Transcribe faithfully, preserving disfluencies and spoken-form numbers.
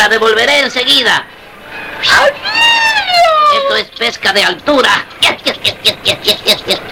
la devolveré enseguida. Esto es pesca de altura. Yes, yes, yes, yes, yes, yes, yes.